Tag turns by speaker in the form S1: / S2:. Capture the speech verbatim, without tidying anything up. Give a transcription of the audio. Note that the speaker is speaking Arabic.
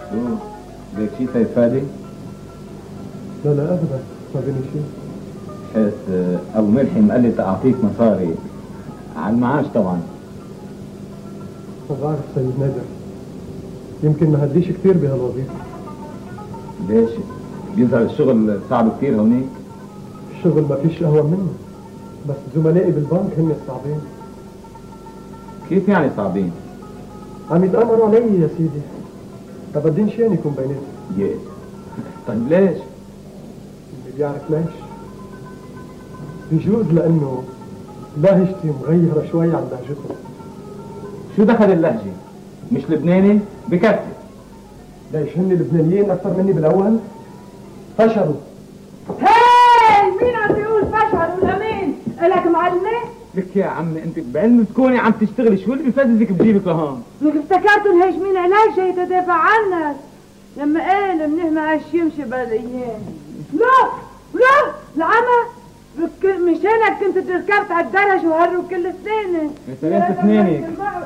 S1: شو؟ بدك شي سيد فادي؟
S2: لا لا ابدا ما بيني شيء.
S1: حيث ابو ملحم قال لي تعطيك مصاري على المعاش طبعا.
S2: ما بعرف سيد نادر، يمكن ما هديش كثير بهالوظيفة.
S1: ليش؟ بيظهر الشغل صعب كثير هونيك؟
S2: الشغل ما فيش اهون منه، بس زملائي بالبنك هن الصعبين.
S1: كيف يعني صعبين؟
S2: عم يتآمروا علي يا سيدي، ما بدين شيء يكون بيناتهم.
S1: ياه طيب ليش؟
S2: اللي بيعرف ليش؟ بيجوز لانه لهجتي مغيرة شوي عن لهجتهم.
S1: شو دخل اللهجة؟ مش لبناني؟ بكفي.
S2: ليش هن لبنانيين أكثر مني بالأول؟ فشلوا.
S3: هاي مين عم بيقول فشلوا لمين؟ إلك معلمة؟
S1: لك يا عمي أنت بعلم تكوني عم تشتغلي، شو اللي بيفززك بجيبك لهون؟
S3: لك افتكرتوا الهيش مين علاج جاي تدافع عنك؟ لما قال منيح ما عاش يمشي بهالأيام. لا لا العمى مشانك كنت ركبت على الدرج وهروا كل سنة.
S1: يا سلامة سنينك.